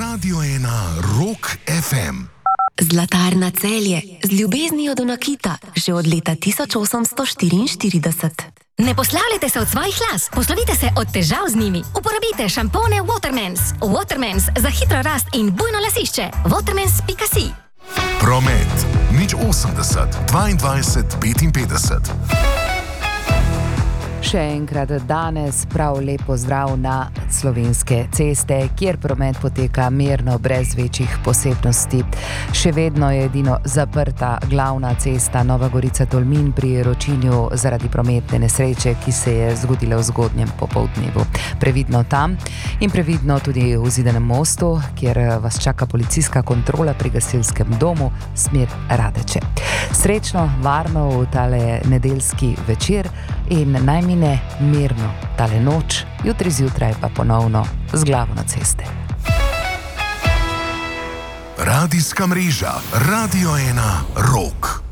Radio 1 Rock FM. Zlatarna Celje z ljubeznijo do nakita že od leta 1844. Ne poslavljajte se od svojih las, poslovite se od težav z njimi. Uporabite šampone Watermans. Watermans za hitro rast in bujno lasišče. Watermans.si. Promet nič 80 22 55. Še enkrat danes prav lep pozdrav na Slovenske ceste, kjer promet poteka mirno, brez večjih posebnosti. Še vedno je edino zaprta glavna cesta Nova Gorica-Tolmin pri Ročinju zaradi prometne nesreče, ki se je zgodila v zgodnjem popoldnevu. Previdno tam in previdno tudi v Zidanem mostu, kjer vas čaka policijska kontrola pri gasilskem domu smer Radeče. Srečno, varno v tale nedeljski večer in naj mine mirno tale noč, jutri zjutraj pa ponovno z glavo na ceste. Radijska mreža Radio 1 Rock.